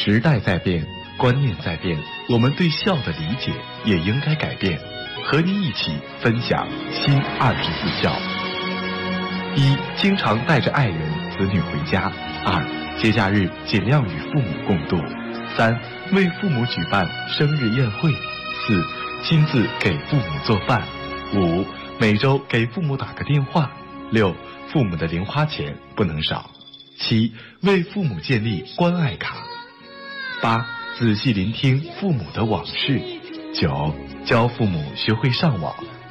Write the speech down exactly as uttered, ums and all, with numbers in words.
时代在变，观念在变，我们对孝的理解也应该改变。和您一起分享新二十四孝：一、经常带着爱人、子女回家；二、节假日尽量与父母共度；三、为父母举办生日宴会；四、亲自给父母做饭；五、每周给父母打个电话；六、父母的零花钱不能少；七、为父母建立关爱卡；八、仔细聆听父母的往事；九、教父母学会上网；